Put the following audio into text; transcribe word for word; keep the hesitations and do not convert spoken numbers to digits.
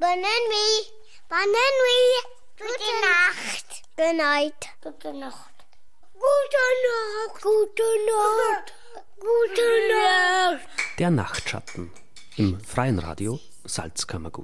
Bonne Bonne Gute Nacht. Good night. Gute Nacht. Gute Nacht. Gute Nacht. Gute Nacht. Der Nachtschatten im Freien Radio Salzkammergut.